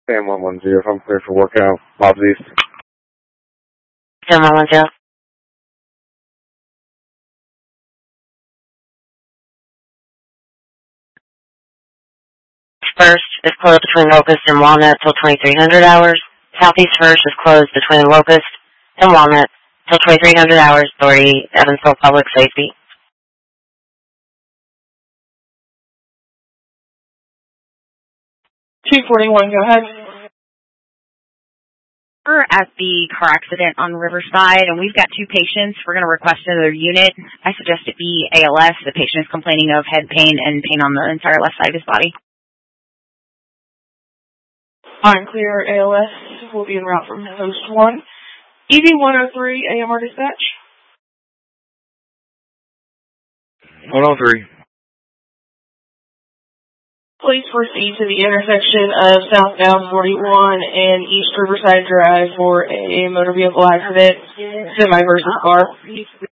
Sam 110, I'm clear for workout. Bob's East. Sam 110. First is closed between Locust and Walnut till 2300 hours. Southeast First is closed between Locust and Walnut till 2300 hours. Authority, Evansville Public Safety. 241, go ahead. We're at the car accident on Riverside, and we've got 2 patients. We're going to request another unit. I suggest it be ALS. The patient is complaining of head pain and pain on the entire left side of his body. I'm clear. ALS will be en route from host 1. EV 103, AMR dispatch. 103. Please proceed to the intersection of southbound 41 and East Riverside Drive for a motor vehicle accident, semi versus car.